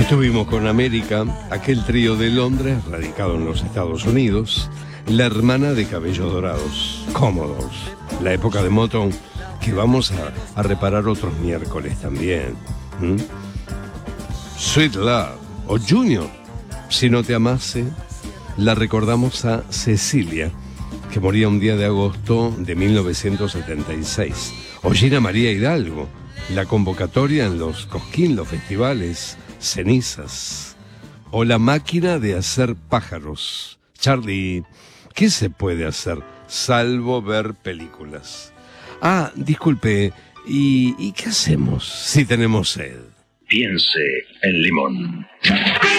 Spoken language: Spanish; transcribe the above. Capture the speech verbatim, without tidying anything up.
Estuvimos con América, aquel trío de Londres, radicado en los Estados Unidos, la hermana de cabellos dorados, Commodores, la época de Motown, que vamos a, a reparar otros miércoles también. ¿Mm? Sweet Love, o Junior, Si no te amase, la recordamos a Cecilia, que moría un día de agosto de mil novecientos setenta y seis. O Gina María Hidalgo, la convocatoria en los Cosquín, los festivales, Cenizas. O La máquina de hacer pájaros. Charlie, ¿qué se puede hacer salvo ver películas? Ah, disculpe, ¿y, y qué hacemos si tenemos sed? Piense en Limón.